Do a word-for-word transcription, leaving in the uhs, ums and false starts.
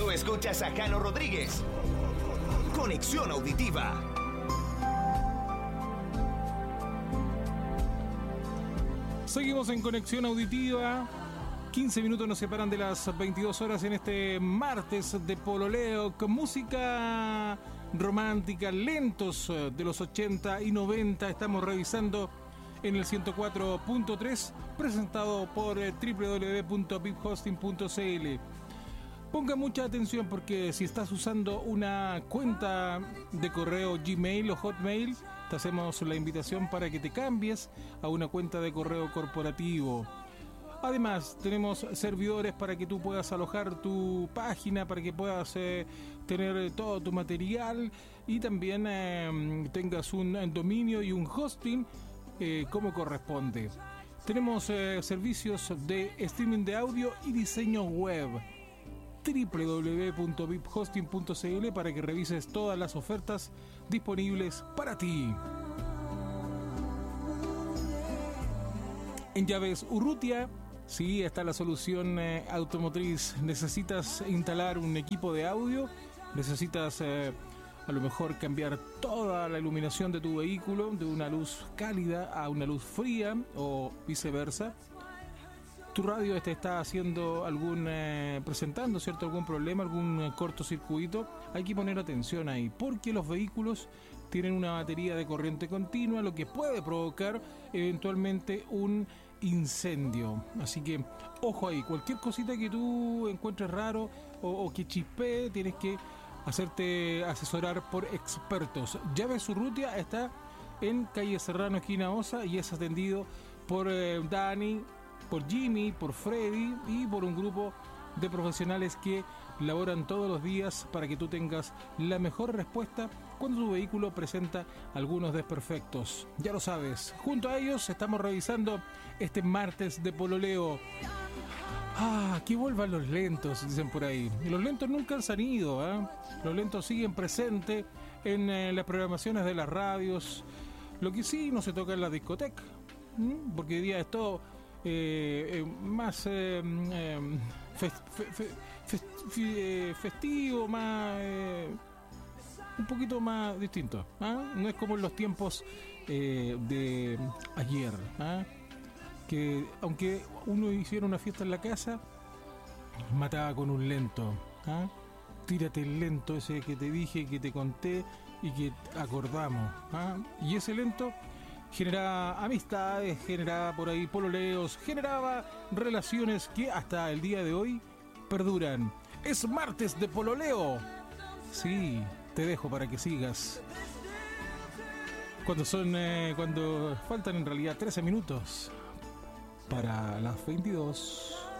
Solo escuchas a Jano Rodríguez. Conexión auditiva. Seguimos en Conexión Auditiva. quince minutos nos separan de las veintidós horas en este martes de pololeo con música romántica, lentos de los ochenta y noventa. Estamos revisando en el ciento cuatro punto tres, presentado por doble u doble u doble u punto vip hosting punto c l. Ponga mucha atención porque si estás usando una cuenta de correo Gmail o Hotmail, te hacemos la invitación para que te cambies a una cuenta de correo corporativo. Además, tenemos servidores para que tú puedas alojar tu página, para que puedas eh, tener todo tu material y también eh, tengas un dominio y un hosting eh, como corresponde. Tenemos eh, servicios de streaming de audio y diseño web. doble u doble u doble u punto vip hosting punto c l para que revises todas las ofertas disponibles para ti. En Llaves Urrutia, sí, está la solución eh, automotriz. Necesitas instalar un equipo de audio, necesitas eh, a lo mejor cambiar toda la iluminación de tu vehículo de una luz cálida a una luz fría o viceversa. Tu radio te está haciendo algún, eh, presentando, ¿cierto?, algún problema, algún eh, cortocircuito. Hay que poner atención ahí, porque los vehículos tienen una batería de corriente continua, lo que puede provocar eventualmente un incendio. Así que, ojo ahí, cualquier cosita que tú encuentres raro o, o que chispee, tienes que hacerte asesorar por expertos. Llaves Urrutia está en calle Serrano, esquina Osa, y es atendido por eh, Dani, por Jimmy, por Freddy y por un grupo de profesionales que laboran todos los días para que tú tengas la mejor respuesta cuando tu vehículo presenta algunos desperfectos. Ya lo sabes, junto a ellos estamos revisando este martes de pololeo. Ah, que vuelvan los lentos, dicen por ahí. Y los lentos nunca se han ido, ¿eh? Los lentos siguen presentes en eh, las programaciones de las radios. Lo que sí no se toca en la discoteca, ¿m? Porque hoy día es todo Eh, eh, más eh, eh, fest, fe, fest, fe, festivo, más eh, un poquito más distinto, ¿eh? No es como en los tiempos eh, de ayer, ¿eh? Que aunque uno hiciera una fiesta en la casa, mataba con un lento, ¿eh? Tírate el lento ese que te dije, que te conté y que acordamos, ¿eh? Y ese lento generaba amistades, generaba por ahí pololeos, generaba relaciones que hasta el día de hoy perduran. Es martes de pololeo. Sí, te dejo para que sigas. Cuando son, eh, cuando faltan en realidad trece minutos para las veintidós.